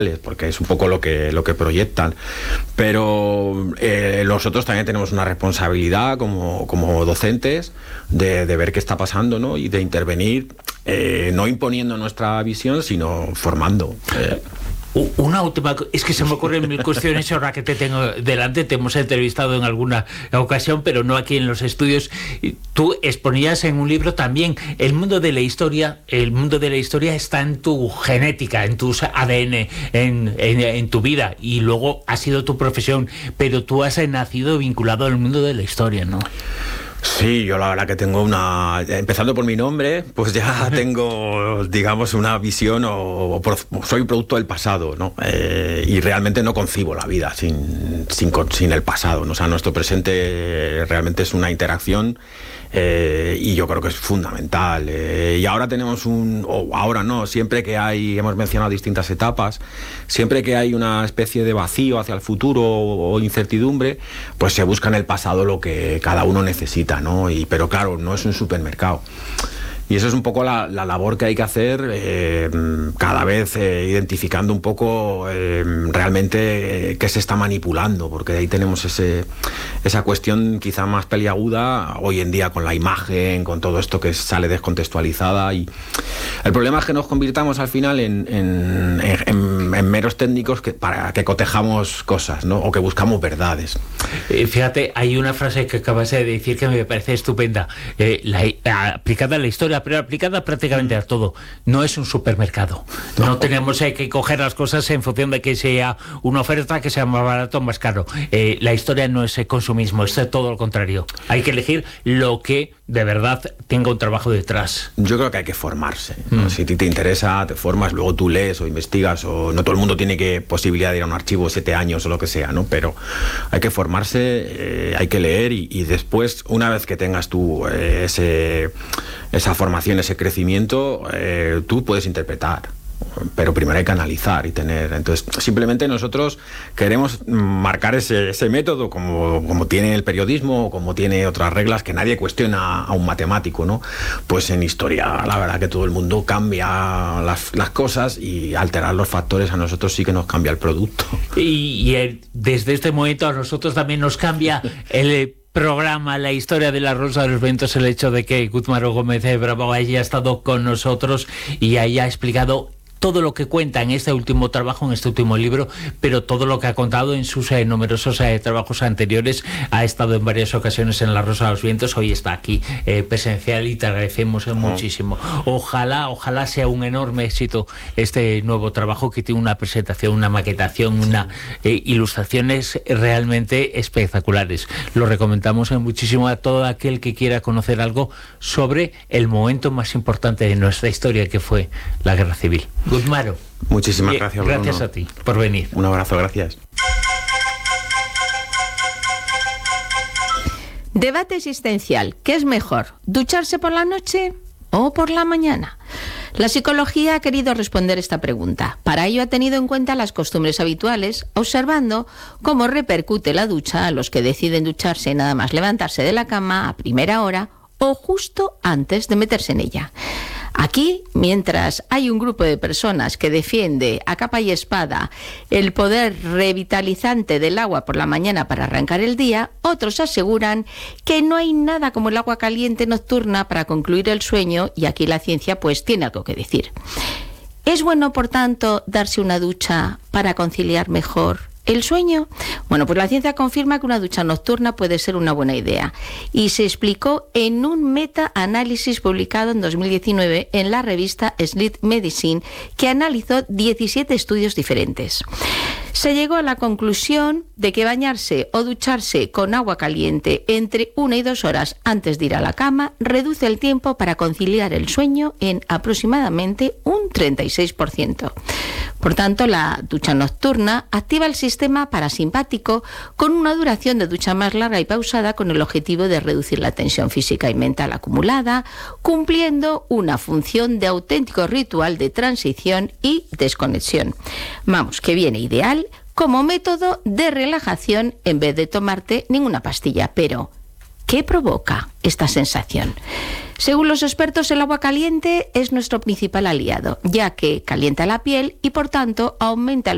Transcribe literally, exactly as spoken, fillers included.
porque es un poco lo que lo que proyectan, pero eh, nosotros también tenemos una responsabilidad como, como docentes de, de ver qué está pasando, ¿no? Y de intervenir, eh, no imponiendo nuestra visión, sino formando. Eh. Una última, es que se me ocurren mil cuestiones ahora que te tengo delante. Te hemos entrevistado en alguna ocasión, pero no aquí en los estudios. Tú exponías en un libro también el mundo de la historia. El mundo de la historia está en tu genética, en tus A D N, en, en, en tu vida, y luego ha sido tu profesión, pero tú has nacido vinculado al mundo de la historia, ¿no? Sí, yo la verdad que tengo una... Empezando por mi nombre, pues ya tengo, digamos, una visión o, o, o soy producto del pasado, ¿no? Eh, y realmente no concibo la vida sin, sin, sin el pasado, ¿no? O sea, nuestro presente realmente es una interacción eh, y yo creo que es fundamental. Eh, y ahora tenemos un... o ahora no, siempre que hay... Hemos mencionado distintas etapas, siempre que hay una especie de vacío hacia el futuro o, o incertidumbre, pues se busca en el pasado lo que cada uno necesita, ¿no? Y, pero claro, no es un supermercado. Y eso es un poco la, la labor que hay que hacer, eh, cada vez eh, identificando un poco eh, realmente eh, qué se está manipulando, porque ahí tenemos ese, esa cuestión quizá más peliaguda hoy en día con la imagen, con todo esto que sale descontextualizada. Y el problema es que nos convirtamos al final en, en, en, en meros técnicos que, para que cotejamos cosas, ¿no? O que buscamos verdades. Eh, fíjate, hay una frase que acabas de decir que me parece estupenda, eh, la, la, aplicada a la historia, pero aplicada prácticamente a todo. No es un supermercado. No, no tenemos eh, que coger las cosas en función de que sea una oferta, que sea más barato o más caro. Eh, la historia no es consumismo, es todo lo contrario. Hay que elegir lo que de verdad tenga un trabajo detrás. Yo creo que hay que formarse, ¿no? Mm. Si a ti te interesa, te formas, luego tú lees o investigas, o no todo el mundo tiene que posibilidad de ir a un archivo siete años o lo que sea, ¿no? Pero hay que formarse, eh, hay que leer y, y después, una vez que tengas tú eh, ese, esa formación, ese crecimiento, eh, tú puedes interpretar. Pero primero hay que analizar y tener... Entonces, simplemente nosotros queremos marcar ese, ese método como, como tiene el periodismo, como tiene otras reglas que nadie cuestiona a un matemático, ¿no? Pues en historia, la verdad que todo el mundo cambia las, las cosas, y alterar los factores a nosotros sí que nos cambia el producto. Y, y el, desde este momento a nosotros también nos cambia el programa, la historia de la Rosa de los Vientos, el hecho de que Gutmaro Gómez Bravo haya estado con nosotros y haya explicado todo lo que cuenta en este último trabajo, en este último libro, pero todo lo que ha contado en sus eh, numerosos eh, trabajos anteriores. Ha estado en varias ocasiones en La Rosa de los Vientos, hoy está aquí eh, presencial y te agradecemos eh, muchísimo. Ojalá, ojalá sea un enorme éxito este nuevo trabajo, que tiene una presentación, una maquetación, una eh, ilustraciones realmente espectaculares. Lo recomendamos eh, muchísimo a todo aquel que quiera conocer algo sobre el momento más importante de nuestra historia, que fue la Guerra Civil. Gutmaro, muchísimas gracias, Bruno. Gracias a ti por venir. Un abrazo, gracias. Debate existencial. ¿Qué es mejor? ¿Ducharse por la noche o por la mañana? La psicología ha querido responder esta pregunta. Para ello ha tenido en cuenta las costumbres habituales, observando cómo repercute la ducha a los que deciden ducharse nada más levantarse de la cama a primera hora o justo antes de meterse en ella. Aquí, mientras hay un grupo de personas que defiende a capa y espada el poder revitalizante del agua por la mañana para arrancar el día, otros aseguran que no hay nada como el agua caliente nocturna para concluir el sueño, y aquí la ciencia pues tiene algo que decir. ¿Es bueno, por tanto, darse una ducha para conciliar mejor el sueño? Bueno, pues la ciencia confirma que una ducha nocturna puede ser una buena idea, y se explicó en un meta-análisis publicado en dos mil diecinueve en la revista Sleep Medicine, que analizó diecisiete estudios diferentes. Se llegó a la conclusión de que bañarse o ducharse con agua caliente entre una y dos horas antes de ir a la cama reduce el tiempo para conciliar el sueño en aproximadamente un treinta y seis por ciento. Por tanto, la ducha nocturna activa el sistema parasimpático con una duración de ducha más larga y pausada, con el objetivo de reducir la tensión física y mental acumulada, cumpliendo una función de auténtico ritual de transición y desconexión. Vamos, que viene ideal como método de relajación en vez de tomarte ninguna pastilla. Pero, ¿qué provoca esta sensación? Según los expertos, el agua caliente es nuestro principal aliado, ya que calienta la piel y por tanto aumenta el